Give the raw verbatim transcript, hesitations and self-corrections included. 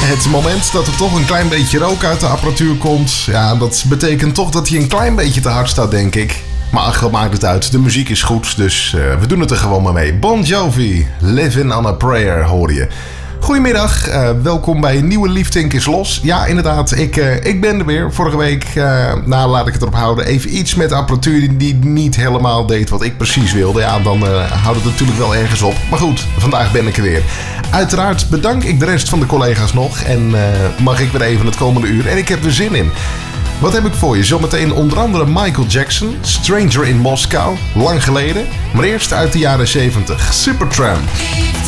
het moment dat er toch een klein beetje rook uit de apparatuur komt, ja, dat betekent toch dat hij een klein beetje te hard staat, denk ik. Maar ach, wat maakt het uit? De muziek is goed, dus uh, we doen het er gewoon maar mee. Bon Jovi, Living on a Prayer, hoor je. Goedemiddag, uh, welkom bij een nieuwe Liefdink is Los. Ja, inderdaad, ik, uh, ik ben er weer. Vorige week, uh, nou laat ik het erop houden, even iets met de apparatuur die niet helemaal deed wat ik precies wilde. Ja, dan uh, houdt het natuurlijk wel ergens op. Maar goed, vandaag ben ik er weer. Uiteraard bedank ik de rest van de collega's nog en uh, mag ik weer even het komende uur. En ik heb er zin in. Wat heb ik voor je? Zometeen onder andere Michael Jackson, Stranger in Moscow, lang geleden. Maar eerst uit de jaren zeventig, Supertramp.